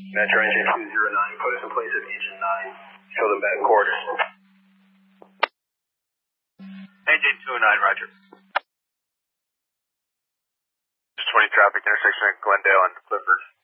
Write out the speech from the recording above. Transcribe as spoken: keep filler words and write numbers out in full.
Metro Engine two zero nine, put us in place at Engine nine. Show them back quarters. Engine two nine, roger. twenty traffic, intersection at Glendale and Clifford.